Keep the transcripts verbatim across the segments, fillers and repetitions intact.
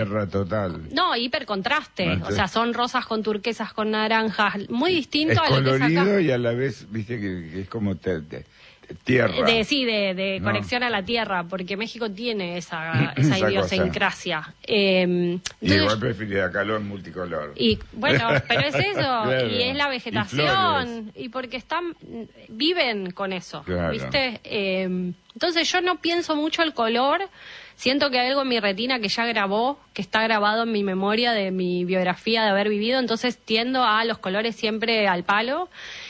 tierra total. No, hipercontraste. Entonces, o sea, son rosas con turquesas, con naranjas, muy distinto es a lo que es acá. colorido y a la vez, viste, que, que es como te, te, tierra. De, sí, de, de No. conexión a la tierra, porque México tiene esa, esa, Esa idiosincrasia. Eh, Y entonces, igual prefería calor multicolor. y bueno, pero es eso, Claro. y es la Y vegetación, flores. y, porque están, viven con eso, Claro. ¿viste? Eh, entonces yo no pienso mucho el color, siento que hay algo en mi retina que ya grabó, que está grabado en mi memoria de mi biografía de haber vivido, entonces tiendo a los colores siempre al palo.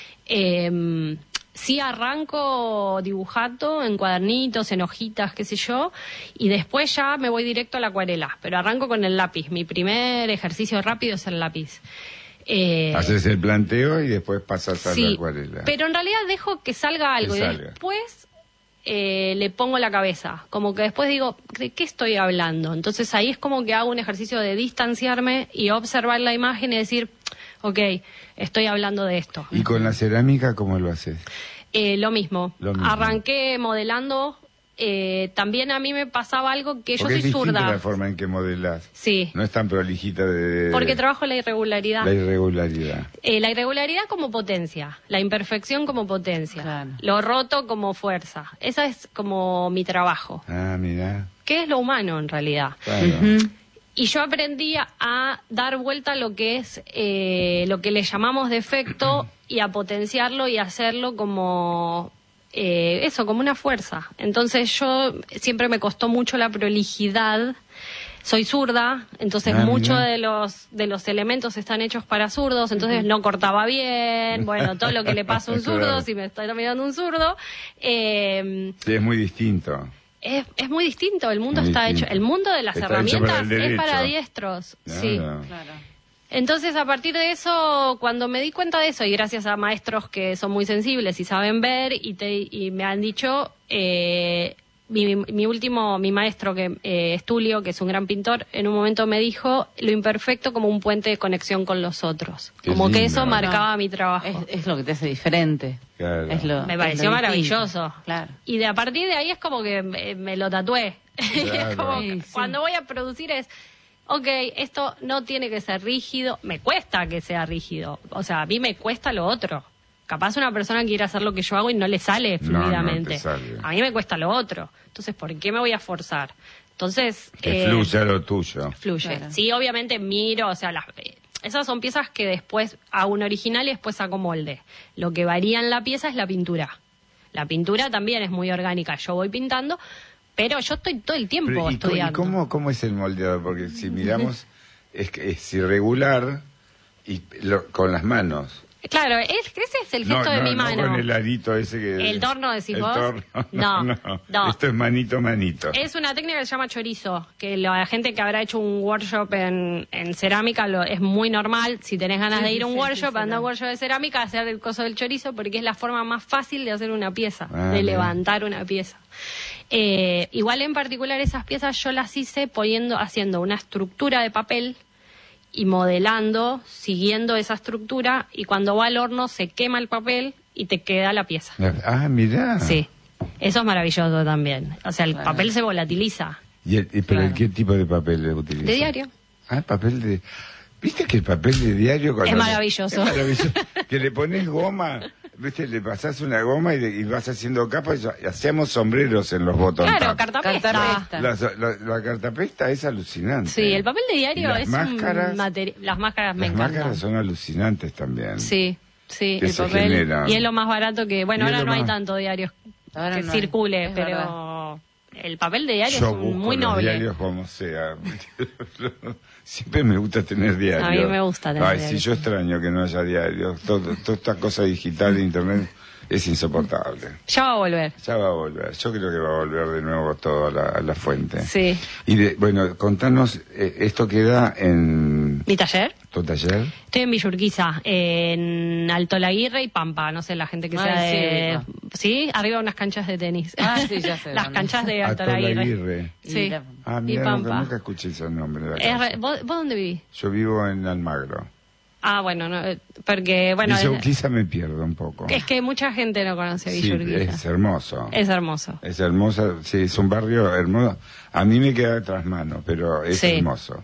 Eh, Sí arranco dibujando en cuadernitos, en hojitas, qué sé yo, y después ya me voy directo a la acuarela, pero arranco con el lápiz. Mi primer ejercicio rápido es el lápiz. Eh, Haces el planteo y después pasas a sí, la acuarela. pero en realidad dejo que salga algo Que y salga. después eh, le pongo la cabeza, como que después digo, ¿de qué estoy hablando? Entonces ahí es como que hago un ejercicio de distanciarme y observar la imagen y decir, ok, estoy hablando de esto. ¿Y con la cerámica cómo lo haces? Eh, lo mismo. Lo mismo. Arranqué modelando. Eh, también a mí me pasaba algo que yo Porque soy es distinta zurda. la forma en que modelás. Sí. No es tan prolijita de... Porque trabajo la irregularidad. La irregularidad. Eh, la irregularidad como potencia, la imperfección como potencia, Claro. lo roto como fuerza. Esa es como mi trabajo. Ah, mira. ¿Qué es lo humano en realidad? Claro. Ujú. Y yo aprendí a dar vuelta a lo que es eh, lo que le llamamos defecto y a potenciarlo y hacerlo como eh, eso, como una fuerza. Entonces yo siempre me costó mucho la prolijidad. Soy zurda, entonces Ah, muchos mira. de los de los elementos están hechos para zurdos, entonces no cortaba bien, bueno, todo lo que le pasa a un zurdo, Claro. si me está mirando un zurdo. Eh, Sí, es muy distinto. es, es muy distinto, el mundo Muy está distinto. hecho, el mundo de las Está hecho herramientas para el es derecho. para diestros, sí. Claro. Claro. Entonces, a partir de eso, cuando me di cuenta de eso, y gracias a maestros que son muy sensibles y saben ver, y, te, y me han dicho, eh, mi, mi último, mi maestro, que eh, es Tulio, que es un gran pintor, en un momento me dijo lo imperfecto como un puente de conexión con los otros. Qué Como que lindo. eso marcaba No. mi trabajo. Es, es lo que te hace diferente. Claro. Es lo, Me es pareció lo maravilloso. distinto. Claro. Y de a partir de ahí es como que me, me lo tatué. Claro. Es como Sí, que sí. cuando voy a producir es, ok, esto no tiene que ser rígido, me cuesta que sea rígido. O sea, a mí me cuesta lo otro. Capaz una persona quiere hacer lo que yo hago y no le sale No, no te fluidamente. sale. A mí me cuesta lo otro. Entonces, ¿por qué me voy a forzar? Entonces, Que eh, fluya lo tuyo. fluye. Claro. Sí, obviamente miro, o sea, las, eh, esas son piezas que después hago un original y después saco molde. Lo que varía en la pieza es la pintura. La pintura también es muy orgánica. Yo voy pintando, pero yo estoy todo el tiempo Pero, ¿y, co- estudiando. ¿Y cómo, cómo es el moldeador? Porque si miramos, es, que es irregular y lo- con las manos. Claro, es, ese es el gesto no, de no, mi no mano. con el arito ese que... ¿El torno decís el vos? torno, No, no, no, no. Esto es manito, manito. Es una técnica que se llama chorizo, que la gente que habrá hecho un workshop en, en cerámica lo, es muy normal. Si tenés ganas Sí, de ir a sí, un sí, workshop, sí, anda a sí. un workshop de cerámica, hacer el coso del chorizo, porque es la forma más fácil de hacer una pieza, Ah, de bien. levantar una pieza. Eh, igual en particular esas piezas yo las hice poniendo, haciendo una estructura de papel y modelando, siguiendo esa estructura, y cuando va al horno se quema el papel y te queda la pieza. Ah, mirá. Sí, eso es maravilloso también. O sea, el Claro. papel se volatiliza. ¿Y, el- y pero Claro. qué tipo de papel utiliza? De diario. Ah, papel de... ¿Viste que el papel de diario... cuando- Es maravilloso. Es maravilloso. Que le pones goma, ¿viste? Le pasás una goma y, le- y vas haciendo capas y hacíamos sombreros en los botones. Claro, cartapesta. Cartapesta. La, la, la cartapesta es alucinante. Sí, el papel de diario Y las es máscaras, un material. Las máscaras me Las encantan. máscaras son alucinantes también. Sí, sí, que el se papel. generan. Y es lo más barato que. Bueno, Y es ahora lo no hay más- tanto diarios Ahora que no hay, circule, es pero el papel de diario Yo es un- busco muy los noble. diarios como sea. Siempre me gusta tener diarios. A mí me gusta tener Ay, diarios. sí, yo extraño que no haya diarios. Todo, toda esta cosa digital de internet es insoportable. Ya va a volver. Ya va a volver. Yo creo que va a volver de nuevo todo a la, a la fuente. Sí. Y de, bueno, contanos, eh, esto queda en ¿Mi taller? tu taller. Estoy en Villurquiza, en Alto Laguirre y Pampa. No sé, la gente que Ay, sea sí, de. ubico. Sí, arriba unas canchas de tenis. Ah, sí, ya sé Las dónde. canchas de Alto Alto Laguirre. Laguirre. Sí. Y la- Ah, Y mira, nunca, Pampa. nunca escuché ese nombre de la Es calle. re- ¿Vos, ¿Vos dónde vivís? Yo vivo en Almagro. Ah, bueno, no, eh, porque, bueno, es, Villurquiza me pierdo un poco. es que mucha gente no conoce Sí, Villurquiza. es hermoso. Es hermoso. Es hermosa, sí, es un barrio hermoso. A mí me queda tras mano, pero es Sí. hermoso.